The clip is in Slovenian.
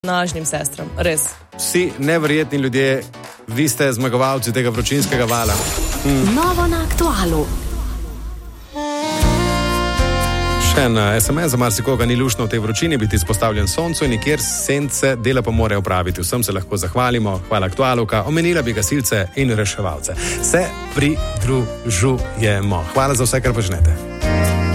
nažnim sestram, res. Vsi neverjetni ljudje, vi ste zmagovalci tega vročinskega vala. Novo na Aktualu. Še en SMS, za marsikoga ni luštno v tej vročini biti izpostavljen soncu in nikjer sence dela pa morajo opraviti. Vsem se lahko zahvalimo. Hvala Aktualuka. Omenila bi gasilce in reševalce. Se pridružujemo. Hvala za vse, kar počnete.